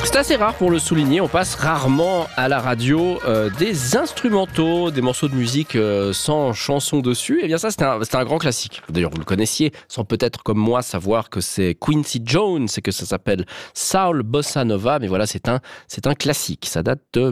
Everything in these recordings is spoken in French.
C'est assez rare pour le souligner, on passe rarement à la radio des instrumentaux, des morceaux de musique sans chanson dessus. Et bien ça, c'était un grand classique. D'ailleurs, vous le connaissiez, sans peut-être comme moi savoir que c'est Quincy Jones et que ça s'appelle Soul Bossa Nova. Mais voilà, c'est un classique. Ça date de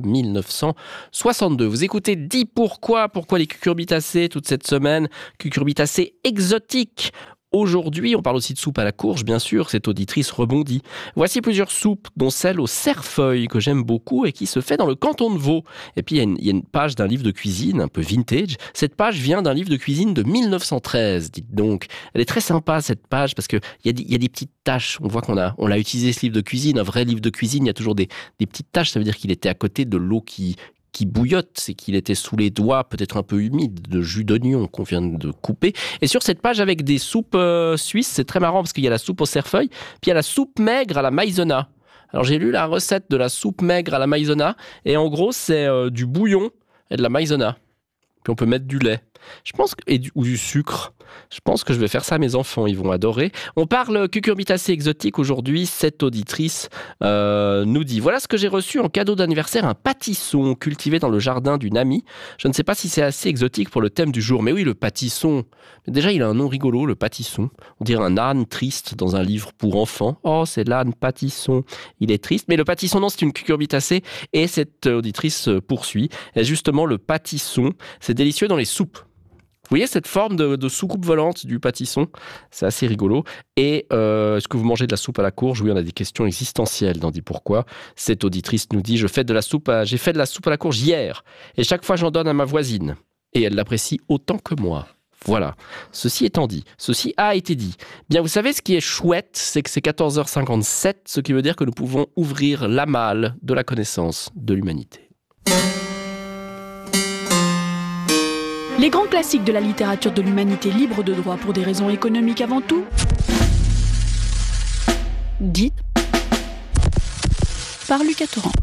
1962. Vous écoutez Dis pourquoi les cucurbitacées toute cette semaine, cucurbitacées exotiques. Aujourd'hui, on parle aussi de soupe à la courge, bien sûr, cette auditrice rebondit. Voici plusieurs soupes, dont celle au cerfeuil, que j'aime beaucoup et qui se fait dans le canton de Vaud. Et puis, il y a une page d'un livre de cuisine, un peu vintage. Cette page vient d'un livre de cuisine de 1913, dites donc. Elle est très sympa, cette page, parce qu'il y a des petites taches. On voit qu'on l'a utilisé, ce livre de cuisine. Un vrai livre de cuisine, il y a toujours des petites taches. Ça veut dire qu'il était à côté de l'eau qui bouillotte, c'est qu'il était sous les doigts, peut-être un peu humide, de jus d'oignon qu'on vient de couper. Et sur cette page avec des soupes suisses, c'est très marrant parce qu'il y a la soupe au cerfeuil, puis il y a la soupe maigre à la maïzena. Alors j'ai lu la recette de la soupe maigre à la maïzena, et en gros c'est du bouillon et de la maïzena. Puis on peut mettre du lait. Je pense ou du sucre. Je pense que je vais faire ça à mes enfants, ils vont adorer. On parle cucurbitacées exotiques aujourd'hui. Cette auditrice nous dit: voilà ce que j'ai reçu en cadeau d'anniversaire, un pâtisson cultivé dans le jardin d'une amie. Je ne sais pas si c'est assez exotique pour le thème du jour, mais oui, le pâtisson. Déjà, il a un nom rigolo, le pâtisson. On dirait un âne triste dans un livre pour enfants. Oh, c'est l'âne pâtisson. Il est triste, mais le pâtisson, non, c'est une cucurbitacée. Et cette auditrice poursuit. Et justement, le pâtisson, c'est délicieux dans les soupes. Vous voyez cette forme de soucoupe volante du pâtisson? C'est assez rigolo. Et est-ce que vous mangez de la soupe à la courge? Oui, on a des questions existentielles dans Dis pourquoi. Cette auditrice nous dit: j'ai fait de la soupe à la courge hier. Et chaque fois, j'en donne à ma voisine. Et elle l'apprécie autant que moi. Voilà. Ceci étant dit, ceci a été dit. Bien, vous savez, ce qui est chouette, c'est que c'est 14h57, ce qui veut dire que nous pouvons ouvrir la malle de la connaissance de l'humanité. Les grands classiques de la littérature de l'humanité libre de droit pour des raisons économiques avant tout. Dites par Lucas Torrent.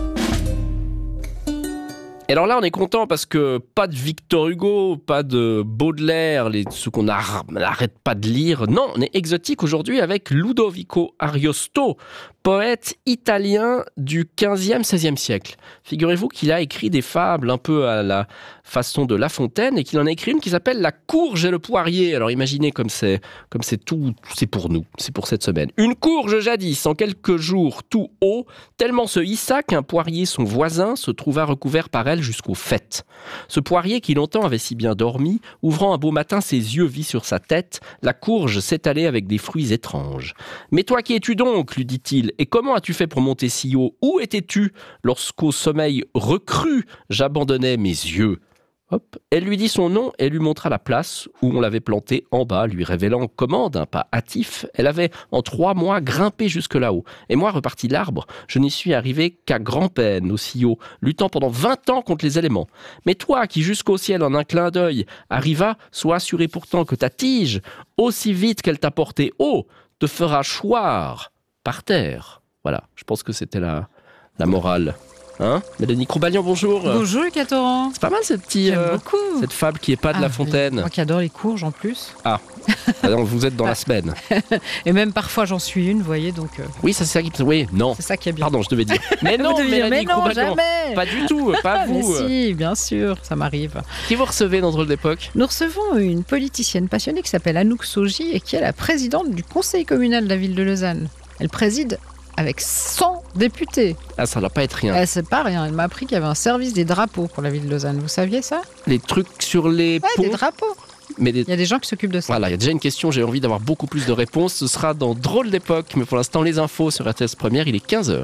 Et alors là, on est content parce que pas de Victor Hugo, pas de Baudelaire, ceux qu'on n'arrête pas de lire. Non, on est exotique aujourd'hui avec Ludovico Ariosto, poète italien du 15e, 16e siècle. Figurez-vous qu'il a écrit des fables un peu à la façon de La Fontaine et qu'il en a écrit une qui s'appelle La courge et le poirier. Alors imaginez comme c'est tout, c'est pour nous, c'est pour cette semaine. Une courge jadis, en quelques jours, tout haut, tellement se hissa qu'un poirier, son voisin, se trouva recouvert par elle jusqu'au faîte. Ce poirier qui longtemps avait si bien dormi, ouvrant un beau matin ses yeux, vit sur sa tête la courge s'étaler avec des fruits étranges. « Mais toi qui es-tu donc ?» lui dit-il. « Et comment as-tu fait pour monter si haut? Où étais-tu lorsqu'au sommeil recru j'abandonnais mes yeux ?» Hop. Elle lui dit son nom et lui montra la place où on l'avait plantée en bas, lui révélant comment, d'un pas hâtif, elle avait en 3 mois grimpé jusque là-haut. Et moi, reparti de l'arbre, je n'y suis arrivé qu'à grand-peine, aussi haut, luttant pendant 20 ans contre les éléments. Mais toi, qui jusqu'au ciel en un clin d'œil arriva, sois assuré pourtant que ta tige, aussi vite qu'elle t'a porté haut, te fera choir par terre. Voilà, je pense que c'était la morale. Hein, Mélanie Croubaglian, bonjour. Bonjour Lucas Torrent. C'est pas mal cette fable qui est pas de La Fontaine. Oui. Moi qui adore les courges en plus. Ah, alors vous êtes dans la semaine. Et même parfois j'en suis une, vous voyez, donc... Oui, c'est ça qui... Oui, non. C'est ça qui est bien. Pardon, je devais dire. Mais non, Mélanie Croubaglian. Jamais. Pas du tout, pas vous. Mais si, bien sûr, ça m'arrive. Qui vous recevez dans Drôle d'époque? Nous recevons une politicienne passionnée qui s'appelle Anouk Soji et qui est la présidente du conseil communal de la ville de Lausanne. Elle préside avec 100 députés. Ah, ça ne doit pas être rien. C'est pas rien. Elle m'a appris qu'il y avait un service des drapeaux pour la ville de Lausanne. Vous saviez ça? Les trucs sur les ponts. Des drapeaux. Mais il y a des gens qui s'occupent de ça. Voilà, il y a déjà une question, j'ai envie d'avoir beaucoup plus de réponses. Ce sera dans Drôle d'époque, mais pour l'instant, les infos sur RTS Première, il est 15h.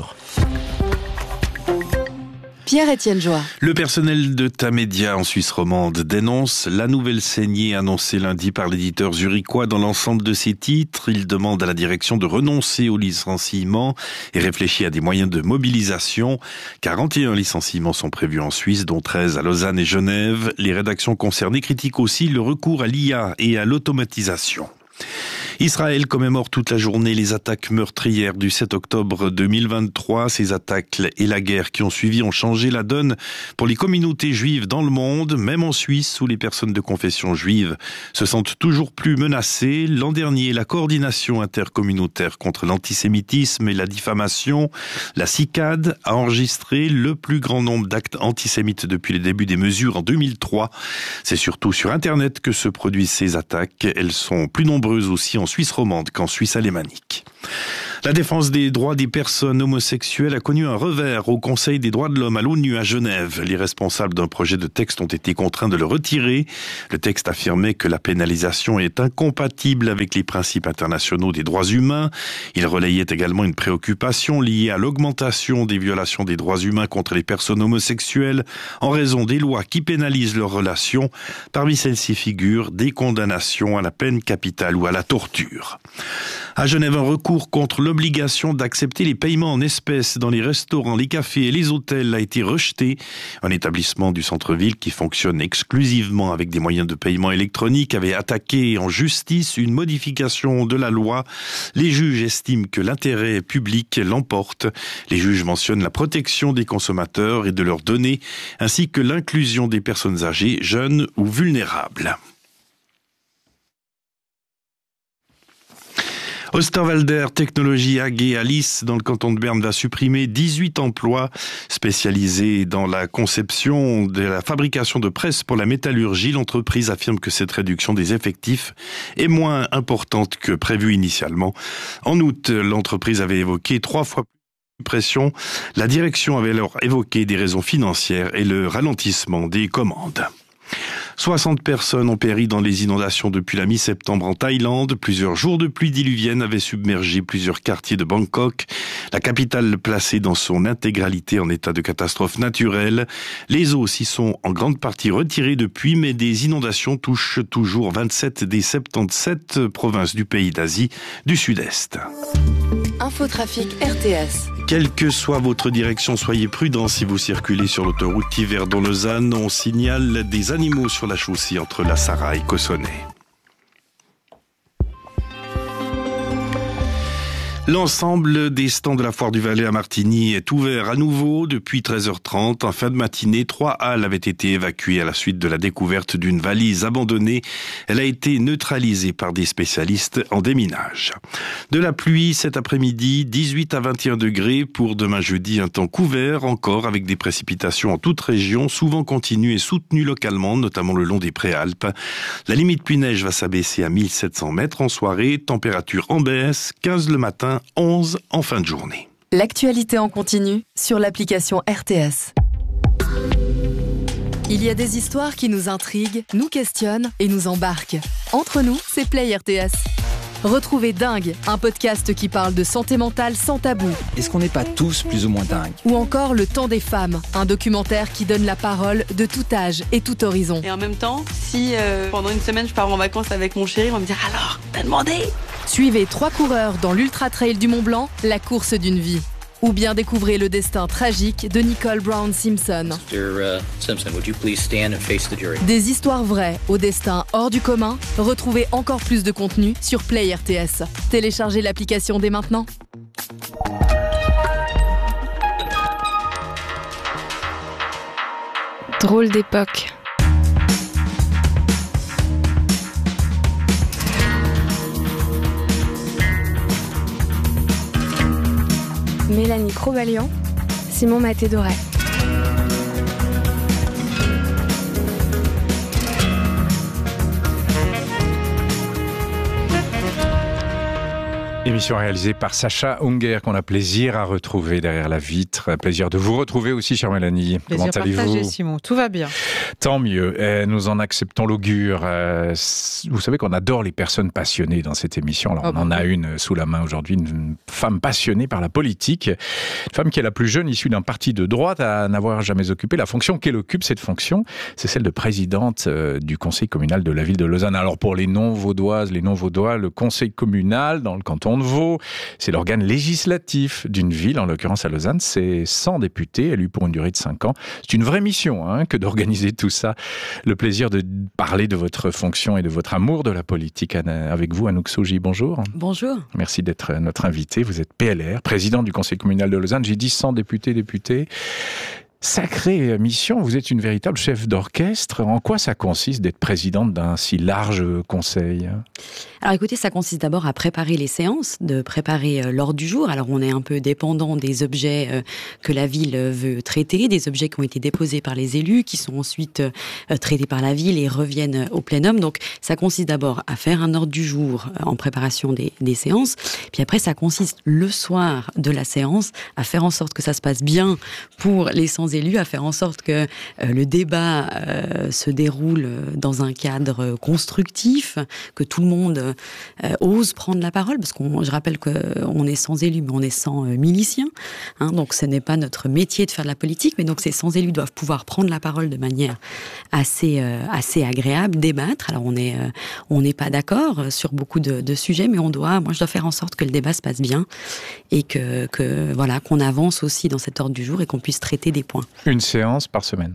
Pierre-Étienne Joie. Le personnel de Tamedia en Suisse romande dénonce la nouvelle saignée annoncée lundi par l'éditeur zurichois dans l'ensemble de ses titres. Il demande à la direction de renoncer au licenciement et réfléchit à des moyens de mobilisation. 41 licenciements sont prévus en Suisse, dont 13 à Lausanne et Genève. Les rédactions concernées critiquent aussi le recours à l'IA et à l'automatisation. Israël commémore toute la journée les attaques meurtrières du 7 octobre 2023. Ces attaques et la guerre qui ont suivi ont changé la donne pour les communautés juives dans le monde, même en Suisse où les personnes de confession juive se sentent toujours plus menacées. L'an dernier, la coordination intercommunautaire contre l'antisémitisme et la diffamation, la CICAD, a enregistré le plus grand nombre d'actes antisémites depuis le début des mesures en 2003. C'est surtout sur Internet que se produisent ces attaques. Elles sont plus nombreuses aussi en Suisse romande qu'en Suisse alémanique. La défense des droits des personnes homosexuelles a connu un revers au Conseil des droits de l'homme à l'ONU à Genève. Les responsables d'un projet de texte ont été contraints de le retirer. Le texte affirmait que la pénalisation est incompatible avec les principes internationaux des droits humains. Il relayait également une préoccupation liée à l'augmentation des violations des droits humains contre les personnes homosexuelles en raison des lois qui pénalisent leurs relations. Parmi celles-ci figurent des condamnations à la peine capitale ou à la torture. À Genève, un recours contre l'obligation d'accepter les paiements en espèces dans les restaurants, les cafés et les hôtels a été rejeté. Un établissement du centre-ville qui fonctionne exclusivement avec des moyens de paiement électroniques avait attaqué en justice une modification de la loi. Les juges estiment que l'intérêt public l'emporte. Les juges mentionnent la protection des consommateurs et de leurs données, ainsi que l'inclusion des personnes âgées, jeunes ou vulnérables. Osterwalder Technologie AG à Lys, dans le canton de Berne, va supprimer 18 emplois spécialisés dans la conception de la fabrication de presses pour la métallurgie. L'entreprise affirme que cette réduction des effectifs est moins importante que prévu initialement. En août, l'entreprise avait évoqué 3 fois plus de pression. La direction avait alors évoqué des raisons financières et le ralentissement des commandes. 60 personnes ont péri dans les inondations depuis la mi-septembre en Thaïlande. Plusieurs jours de pluie diluvienne avaient submergé plusieurs quartiers de Bangkok. La capitale placée dans son intégralité en état de catastrophe naturelle. Les eaux s'y sont en grande partie retirées depuis, mais des inondations touchent toujours 27 des 77 provinces du pays d'Asie du Sud-Est. Infotrafic RTS. Quelle que soit votre direction, soyez prudents si vous circulez sur l'autoroute Yverdon-Lausanne. On signale des animaux sur la chaussée entre La Sarraz et Cossonay. L'ensemble des stands de la Foire du Valais à Martigny est ouvert à nouveau depuis 13h30. En fin de matinée, 3 halles avaient été évacuées à la suite de la découverte d'une valise abandonnée. Elle a été neutralisée par des spécialistes en déminage. De la pluie cet après-midi, 18 à 21 degrés. Pour demain jeudi, un temps couvert encore avec des précipitations en toute région, souvent continues et soutenues localement, notamment le long des Préalpes. La limite pluie-neige va s'abaisser à 1700 mètres en soirée. Température en baisse, 15 le matin, 11 en fin de journée. L'actualité en continu sur l'application RTS. Il y a des histoires qui nous intriguent, nous questionnent et nous embarquent. Entre nous, c'est Play RTS. Retrouvez Dingue, un podcast qui parle de santé mentale sans tabou. Est-ce qu'on n'est pas tous plus ou moins dingues ? Ou encore Le Temps des femmes, un documentaire qui donne la parole de tout âge et tout horizon. Et en même temps, si pendant une semaine je pars en vacances avec mon chéri, on va me dire alors, t'as demandé ? Suivez 3 coureurs dans l'Ultra Trail du Mont Blanc, la course d'une vie. Ou bien découvrez le destin tragique de Nicole Brown Simpson. Mr. Simpson, would you please stand and face the jury? Des histoires vraies au destin hors du commun. Retrouvez encore plus de contenu sur Play RTS. Téléchargez l'application dès maintenant. Drôle d'époque. Mélanie Crobalian, Simon Maté-Doré. Émission réalisée par Sacha Unger, qu'on a plaisir à retrouver derrière la vitre. Plaisir de vous retrouver aussi, chère Mélanie. Plaisir Comment allez-vous ? partagé, Simon. Tout va bien. Tant mieux. Nous en acceptons l'augure. Vous savez qu'on adore les personnes passionnées dans cette émission. Alors, on en a une sous la main aujourd'hui, une femme passionnée par la politique. Une femme qui est la plus jeune, issue d'un parti de droite, à n'avoir jamais occupé la fonction qu'elle occupe. Cette fonction, c'est celle de présidente du conseil communal de la ville de Lausanne. Alors, pour les non-vaudoises, les non-vaudois, le conseil communal dans le canton canton de Vaud. C'est l'organe législatif d'une ville, en l'occurrence à Lausanne. C'est 100 députés élus pour une durée de 5 ans. C'est une vraie mission que d'organiser tout ça. Le plaisir de parler de votre fonction et de votre amour de la politique avec vous, Anouk Soji. Bonjour. Bonjour. Merci d'être notre invité. Vous êtes PLR, président du Conseil communal de Lausanne. J'ai dit 100 députées. Sacrée mission, vous êtes une véritable chef d'orchestre. En quoi ça consiste d'être présidente d'un si large conseil ? Alors écoutez, ça consiste d'abord à préparer les séances, de préparer l'ordre du jour. Alors on est un peu dépendant des objets que la ville veut traiter, des objets qui ont été déposés par les élus, qui sont ensuite traités par la ville et reviennent au plénum. Donc ça consiste d'abord à faire un ordre du jour en préparation des séances. Puis après, ça consiste le soir de la séance à faire en sorte que ça se passe bien pour les 100 élus, à faire en sorte que le débat se déroule dans un cadre constructif, que tout le monde ose prendre la parole, parce je rappelle qu'on est 100 élus, mais on est 100 miliciens, donc ce n'est pas notre métier de faire de la politique, mais donc ces 100 élus doivent pouvoir prendre la parole de manière assez agréable, débattre. Alors on n'est pas d'accord sur beaucoup de sujets, mais moi je dois faire en sorte que le débat se passe bien et qu'on avance aussi dans cet ordre du jour et qu'on puisse traiter des points. Une séance par semaine.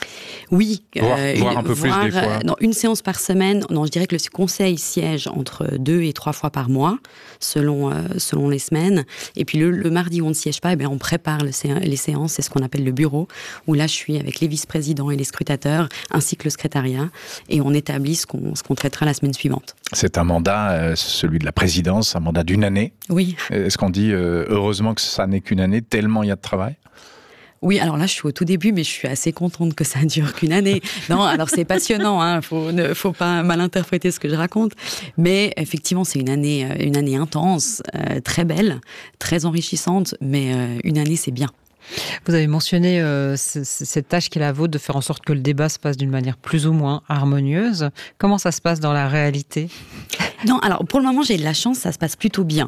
Oui. Voir un peu plus des fois. Non, une séance par semaine. Non, je dirais que le conseil siège entre 2 et 3 fois par mois, selon les semaines. Et puis le mardi où on ne siège pas, on prépare les séances. C'est ce qu'on appelle le bureau, où là je suis avec les vice-présidents et les scrutateurs, ainsi que le secrétariat, et on établit ce qu'on traitera la semaine suivante. C'est un mandat, celui de la présidence, un mandat d'une année. Oui. Est-ce qu'on dit heureusement que ça n'est qu'une année, tellement il y a de travail ? Oui, alors là, je suis au tout début, mais je suis assez contente que ça dure qu'une année. Non, alors c'est passionnant, faut pas mal interpréter ce que je raconte. Mais effectivement, c'est une année intense, très belle, très enrichissante, mais une année, c'est bien. Vous avez mentionné cette tâche qui est la vôtre de faire en sorte que le débat se passe d'une manière plus ou moins harmonieuse. Comment ça se passe dans la réalité ? Non, alors pour le moment j'ai de la chance, ça se passe plutôt bien.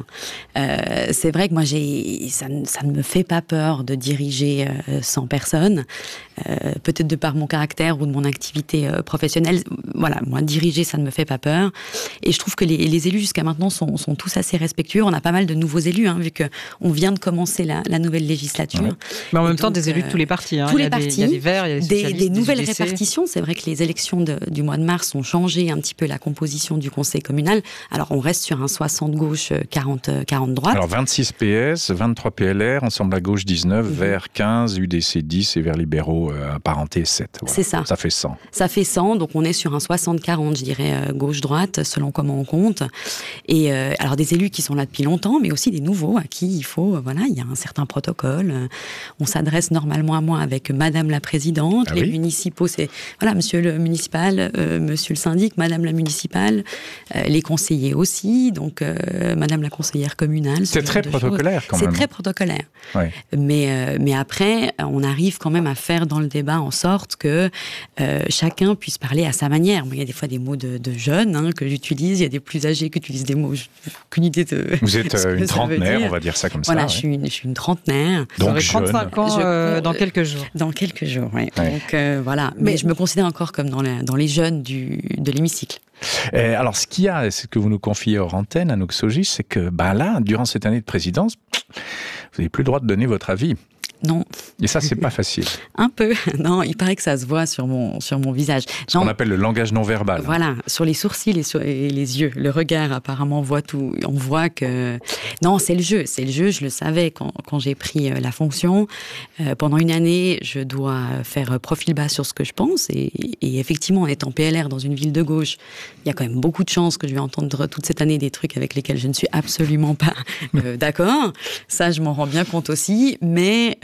C'est vrai que moi ça ne me fait pas peur de diriger 100 personnes, peut-être de par mon caractère ou de mon activité professionnelle. Voilà, moi diriger ça ne me fait pas peur. Et je trouve que les élus jusqu'à maintenant sont tous assez respectueux. On a pas mal de nouveaux élus, vu qu'on vient de commencer la nouvelle législature. Ouais. Mais en même temps des élus de tous les partis. Tous les partis. Il y a des Verts, il y a des socialistes, des nouvelles UDC. répartitions. C'est vrai que les élections du mois de mars ont changé un petit peu la composition du conseil communal. Alors, on reste sur un 60 gauche, 40 droite. Alors, 26 PS, 23 PLR, Ensemble à gauche 19, Verts 15, UDC 10 et Verts libéraux apparentés 7. Voilà. C'est ça. Ça fait 100. Ça fait 100, donc on est sur un 60-40, je dirais, gauche-droite, selon comment on compte. Et alors, des élus qui sont là depuis longtemps, mais aussi des nouveaux à qui il faut, il y a un certain protocole. On s'adresse normalement à moi avec Madame la Présidente. Les municipaux, c'est, Monsieur le municipal, Monsieur le syndic, Madame la municipale, les conseillers aussi, donc Madame la conseillère communale. C'est très protocolaire quand même. C'est très protocolaire. Ouais. Mais après, on arrive quand même à faire dans le débat en sorte que chacun puisse parler à sa manière. Moi, il y a des fois des mots de jeunes que j'utilise, il y a des plus âgés qui utilisent des mots, je n'ai aucune idée de. Vous êtes une trentenaire, on va dire ça comme ça. Voilà, je suis une trentenaire. Donc jeune. 35 ans dans quelques jours. Dans quelques jours, oui. Donc voilà, mais je me considère encore comme dans les jeunes de l'hémicycle. Alors, ce que vous nous confiez hors antenne, Anouk Soji, c'est que là, durant cette année de présidence, vous n'avez plus le droit de donner votre avis. Non. Et ça, c'est pas facile. Un peu. Non, il paraît que ça se voit sur mon visage. Ce qu'on appelle le langage non verbal. Voilà, sur les sourcils et les yeux. Le regard, apparemment, voit tout. On voit que... Non, c'est le jeu. C'est le jeu, je le savais quand j'ai pris la fonction. Pendant une année, je dois faire profil bas sur ce que je pense. Et effectivement, en étant PLR dans une ville de gauche, il y a quand même beaucoup de chances que je vais entendre toute cette année des trucs avec lesquels je ne suis absolument pas d'accord. Ça, je m'en rends bien compte aussi. Mais...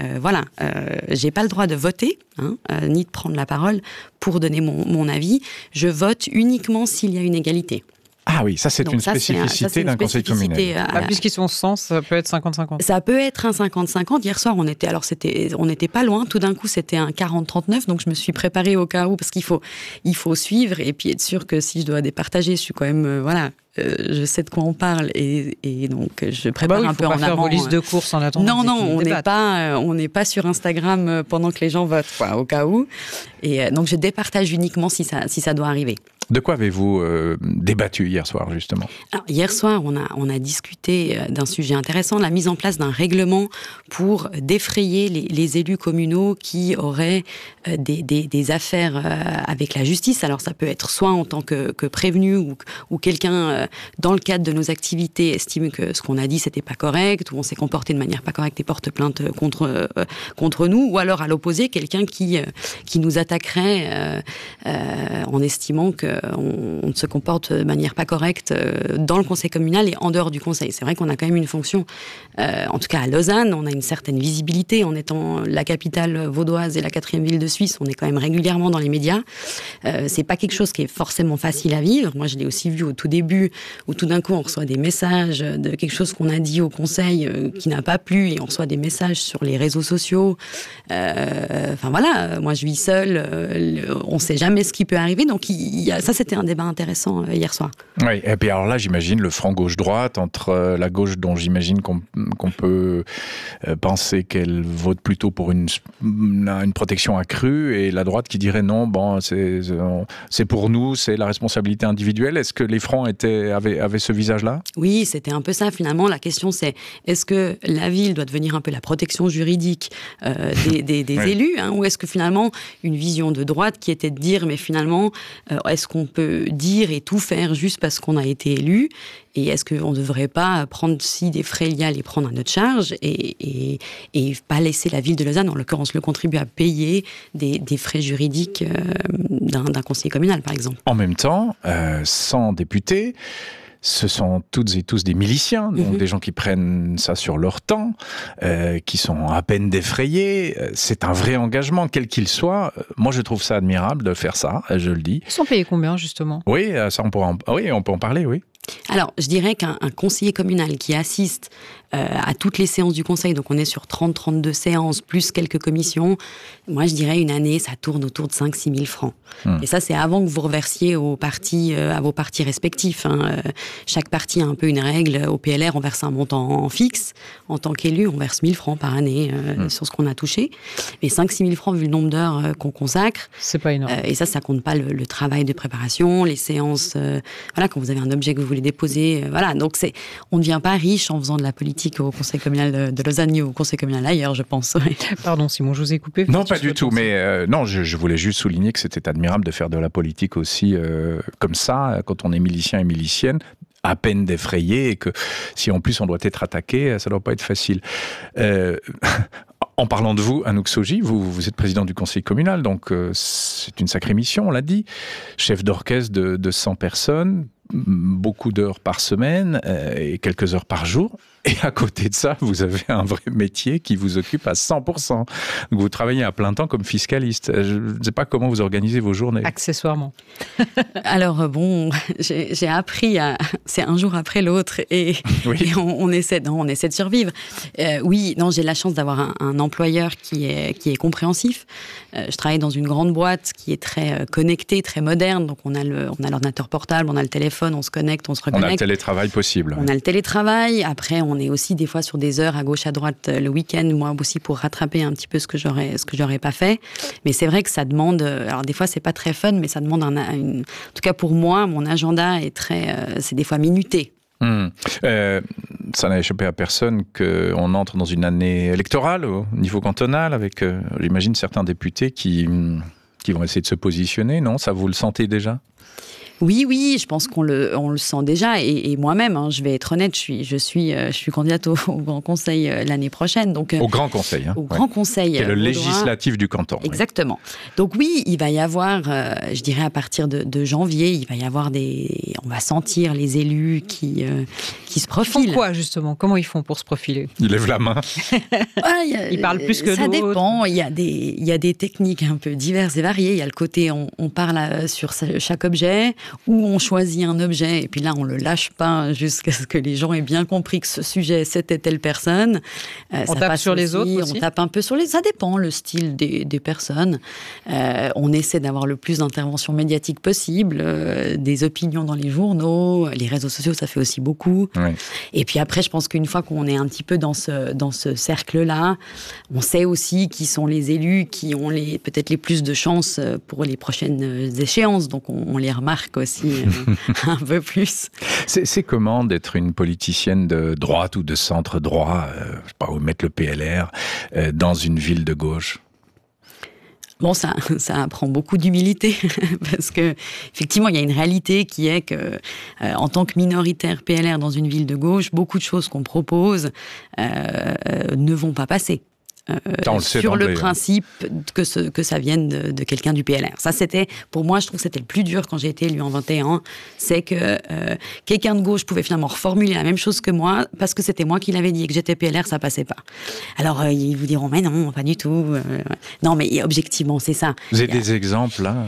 j'ai pas le droit de voter, ni de prendre la parole pour donner mon avis. Je vote uniquement s'il y a une égalité. Ah oui, ça c'est une spécificité d'un conseil communal. Puisqu'ils sont 100, ça peut être 50-50. Ça peut être un 50-50. Hier soir, on n'était pas loin. Tout d'un coup, c'était un 40-39. Donc, je me suis préparée au cas où, parce qu'il faut suivre et puis être sûr que si je dois départager, je suis quand même, je sais de quoi on parle et donc je prépare un peu en amont. Faut pas faire vos listes de courses en attendant. Non, on n'est pas sur Instagram pendant que les gens votent, quoi, au cas où. Et donc je départage uniquement si ça doit arriver. De quoi avez-vous débattu hier soir, justement ? Alors, hier soir, on a discuté d'un sujet intéressant, la mise en place d'un règlement pour défrayer les élus communaux qui auraient des affaires avec la justice. Alors, ça peut être soit en tant que prévenu ou quelqu'un, dans le cadre de nos activités, estime que ce qu'on a dit, c'était pas correct, ou on s'est comporté de manière pas correcte et porte plainte contre nous, ou alors, à l'opposé, quelqu'un qui nous attaquerait en estimant qu'on ne se comporte de manière pas correcte dans le conseil communal et en dehors du conseil. C'est vrai qu'on a quand même une fonction, en tout cas à Lausanne, on a une certaine visibilité en étant la capitale vaudoise et la 4e ville de Suisse, on est quand même régulièrement dans les médias. C'est pas quelque chose qui est forcément facile à vivre. Moi, je l'ai aussi vu au tout début, où tout d'un coup, on reçoit des messages de quelque chose qu'on a dit au conseil qui n'a pas plu, et on reçoit des messages sur les réseaux sociaux. Enfin voilà, moi je vis seule, on sait jamais ce qui peut arriver, donc ça c'était un débat intéressant hier soir. Oui, et puis alors là j'imagine le front gauche-droite, entre la gauche dont j'imagine qu'on peut penser qu'elle vote plutôt pour une protection accrue, et la droite qui dirait non, bon c'est pour nous, c'est la responsabilité individuelle. Est-ce que les fronts avaient ce visage-là ? Oui, c'était un peu ça finalement. La question c'est, est-ce que la ville doit devenir un peu la protection juridique des oui. élus, hein, ou est-ce que finalement une vision de droite qui était de dire mais finalement est-ce qu'on peut dire et tout faire juste parce qu'on a été élu, et est-ce qu'on ne devrait pas prendre si des frais liés à les prendre à notre charge et pas laisser la ville de Lausanne, en l'occurrence le contribuer à payer des frais juridiques d'un conseiller communal par exemple. En même temps, 100 députés, ce sont toutes et tous des miliciens, donc des gens qui prennent ça sur leur temps, qui sont à peine défrayés. C'est un vrai engagement, quel qu'il soit. Moi, je trouve ça admirable de faire ça, je le dis. Ils sont payés combien, justement ? Oui, ça on peut en parler, oui. Alors, je dirais qu'un conseiller communal qui assiste à toutes les séances du conseil, donc on est sur 30-32 séances, plus quelques commissions, moi je dirais une année, ça tourne autour de 5-6 000 francs. Et ça, c'est avant que vous reversiez à vos partis respectifs. Hein. Chaque parti a un peu une règle. Au PLR, on verse un montant fixe. En tant qu'élu, on verse 1 000 francs par année sur ce qu'on a touché. Mais 5-6 000 francs, vu le nombre d'heures qu'on consacre. C'est pas énorme. Et ça compte pas le travail de préparation, les séances. Voilà, quand vous avez un objet que vous voulez déposer. Voilà, donc on ne devient pas riche en faisant de la politique au conseil communal de Lausanne ou au conseil communal ailleurs, je pense. Pardon, Simon, je vous ai coupé. Non, pas du tout, mais non, je voulais juste souligner que c'était admirable de faire de la politique aussi comme ça, quand on est milicien et milicienne, à peine défrayé, et que si en plus on doit être attaqué, ça ne doit pas être facile. En parlant de vous, Anouk Soji, vous êtes président du conseil communal, donc c'est une sacrée mission, on l'a dit. Chef d'orchestre de 100 personnes, beaucoup d'heures par semaine et quelques heures par jour. Et à côté de ça, vous avez un vrai métier qui vous occupe à 100%. Donc vous travaillez à plein temps comme fiscaliste. Je ne sais pas comment vous organisez vos journées. Accessoirement. Alors bon, j'ai appris c'est un jour après l'autre et on essaie de survivre. Oui, non, j'ai la chance d'avoir un employeur qui est compréhensif. Je travaille dans une grande boîte qui est très connectée, très moderne. Donc on a l'ordinateur portable, on a le téléphone, on se connecte, on se reconnecte. On a le télétravail possible. On a le télétravail. Après, on est aussi des fois sur des heures à gauche, à droite le week-end, moi aussi pour rattraper un petit peu ce que j'aurais pas fait. Mais c'est vrai que ça demande, alors des fois c'est pas très fun, mais ça demande en tout cas pour moi, mon agenda est c'est des fois minuté. Ça n'a échappé à personne qu'on entre dans une année électorale au niveau cantonal avec, j'imagine, certains députés qui vont essayer de se positionner, non ? Ça, vous le sentez déjà ? Oui, je pense qu'on le sent déjà. Et moi-même, hein, je vais être honnête, je suis candidate au Grand Conseil l'année prochaine. Donc, au Grand Conseil. Hein, au Grand Conseil. C'est le législatif du canton. Exactement. Oui. Donc oui, il va y avoir, je dirais à partir de janvier, il va y avoir on va sentir les élus qui se profilent. Ils font quoi justement ? Comment ils font pour se profiler ? Ils lèvent la main. Ils parlent plus que d'autres. Ça dépend. Il y a des techniques un peu diverses et variées. Il y a le côté, on parle sur chaque objet. où on choisit un objet et puis là on le lâche pas jusqu'à ce que les gens aient bien compris que ce sujet c'était telle personne. On tape sur les autres aussi. On tape un peu sur les... Ça dépend, le style des personnes. On essaie d'avoir le plus d'interventions médiatiques possible, des opinions dans les journaux, les réseaux sociaux, ça fait aussi beaucoup. Oui. Et puis après, je pense qu'une fois qu'on est un petit peu dans ce cercle-là, on sait aussi qui sont les élus qui ont peut-être les plus de chances pour les prochaines échéances. Donc on les remarque aussi un peu plus. C'est comment d'être une politicienne de droite ou de centre droit, je sais pas où mettre le PLR, dans une ville de gauche? Bon, ça apprend beaucoup d'humilité parce que effectivement, il y a une réalité qui est que, en tant que minoritaire PLR dans une ville de gauche, beaucoup de choses qu'on propose ne vont pas passer. Sur le principe que ça vienne de quelqu'un du PLR. Ça, c'était, pour moi, je trouve que c'était le plus dur quand j'ai été élue en 21, c'est que quelqu'un de gauche pouvait finalement reformuler la même chose que moi, parce que c'était moi qui l'avais dit et que j'étais PLR, ça passait pas. Alors, ils vous diront, mais non, pas du tout. Non, mais objectivement, c'est ça. Vous avez des exemples, là?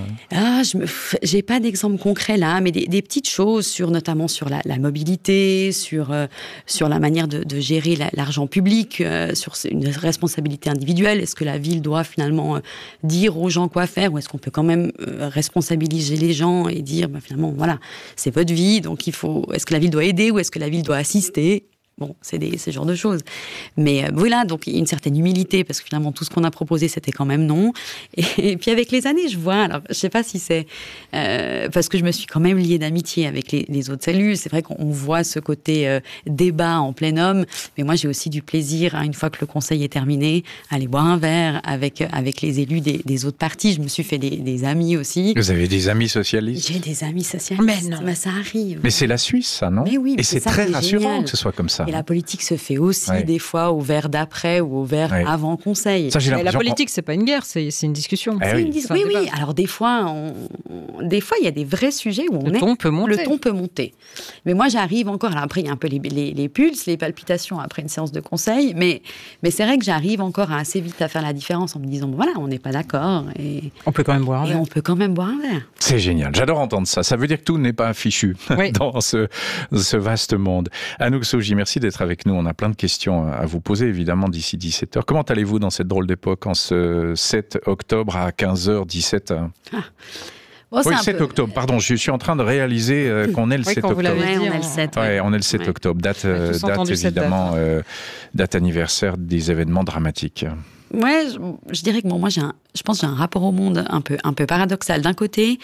J'ai pas d'exemple concret, là, mais des petites choses, notamment sur la mobilité, sur la manière de gérer l'argent public, sur une responsabilité individuelle. Est-ce que la ville doit finalement dire aux gens quoi faire, ou est-ce qu'on peut quand même responsabiliser les gens et dire finalement voilà, c'est votre vie, donc est-ce que la ville doit aider ou est-ce que la ville doit assister? Bon, c'est ce genre de choses. Mais voilà, donc il y a une certaine humilité, parce que finalement, tout ce qu'on a proposé, c'était quand même non. Et puis avec les années, je vois, alors je sais pas si c'est... parce que je me suis quand même liée d'amitié avec les autres élus. C'est vrai qu'on voit ce côté débat en plein homme, mais moi j'ai aussi du plaisir, une fois que le conseil est terminé, à aller boire un verre avec les élus des autres partis. Je me suis fait des amis aussi. Vous avez des amis socialistes? J'ai des amis socialistes. Mais non. Mais ça arrive. Mais c'est la Suisse, ça, non? Mais oui, et c'est très rassurant que ce soit comme ça. Et la politique se fait aussi des fois au verre d'après ou au verre avant conseil. Ça, la politique, c'est pas une guerre, c'est une discussion. Oui. Alors des fois, il y a des vrais sujets où le ton peut monter. Mais moi, j'arrive encore. Alors après, il y a un peu les pulses, les palpitations après une séance de conseil. Mais c'est vrai que j'arrive encore assez vite à faire la différence en me disant voilà, on n'est pas d'accord. Et on peut quand même boire un verre. On peut quand même boire un verre. C'est génial. J'adore entendre ça. Ça veut dire que tout n'est pas fichu dans ce vaste monde. Anouk Sogi, merci d'être avec nous. On a plein de questions à vous poser, évidemment, d'ici 17h. Comment allez-vous dans cette drôle d'époque, en ce 7 octobre à 15h17 ? Oh, oui, 7 octobre, pardon, je suis en train de réaliser qu'on est le 7 octobre. On est le 7. On est le 7 octobre, date évidemment, date anniversaire des événements dramatiques. Ouais, je dirais que moi je pense que j'ai un rapport au monde un peu paradoxal. D'un côté,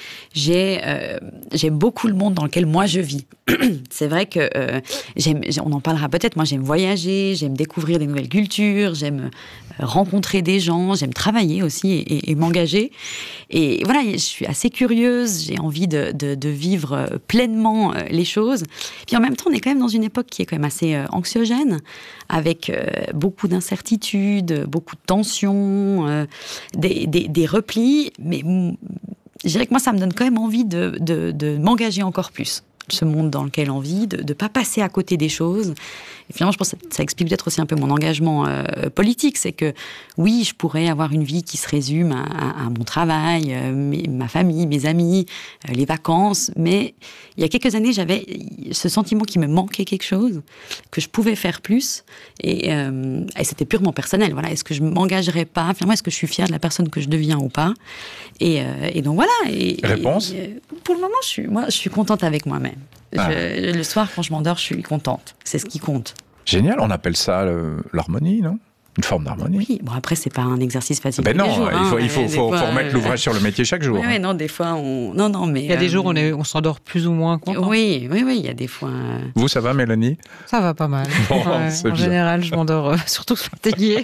j'aime beaucoup le monde dans lequel moi je vis. C'est vrai que on en parlera peut-être. Moi, j'aime voyager, j'aime découvrir des nouvelles cultures, j'aime rencontrer des gens, j'aime travailler aussi et m'engager. Et voilà, je suis assez curieuse, j'ai envie de vivre pleinement les choses. Puis en même temps, on est quand même dans une époque qui est quand même assez anxiogène, avec beaucoup d'incertitudes, beaucoup de tensions, des replis. Mais je dirais que moi, ça me donne quand même envie de m'engager encore plus. Ce monde dans lequel on vit, de ne pas passer à côté des choses. Et finalement, je pense que ça explique peut-être aussi un peu mon engagement politique. C'est que, oui, je pourrais avoir une vie qui se résume à mon travail, ma famille, mes amis, les vacances. Mais il y a quelques années, j'avais ce sentiment qu'il me manquait quelque chose, que je pouvais faire plus. Et c'était purement personnel. Voilà. Est-ce que je ne m'engagerais pas? Finalement, est-ce que je suis fière de la personne que je deviens ou pas? Et donc, voilà. Réponse? Pour le moment, je suis contente avec moi-même. Le soir, quand je m'endors, je suis contente. C'est ce qui compte. Génial, on appelle ça l'harmonie, non? Une forme d'harmonie. Oui, bon après, c'est pas un exercice facile. Ben tous non, les jours, il faut remettre l'ouvrage sur le métier chaque jour. Oui, non, des fois, mais... Il y a des jours où on s'endort plus ou moins content. Oui, il y a des fois... Vous, ça va, Mélanie? Ça va pas mal. Bon, en général, je m'endors surtout fatiguée.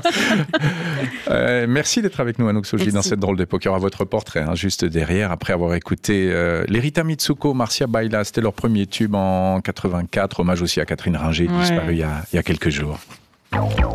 Merci d'être avec nous, Anouk Sogi, dans cette drôle d'époque. Il y aura votre portrait, juste derrière, après avoir écouté les Rita Mitsuko, Marcia Baila. C'était leur premier tube en 84. Hommage aussi à Catherine Ringer, disparue il y a quelques jours.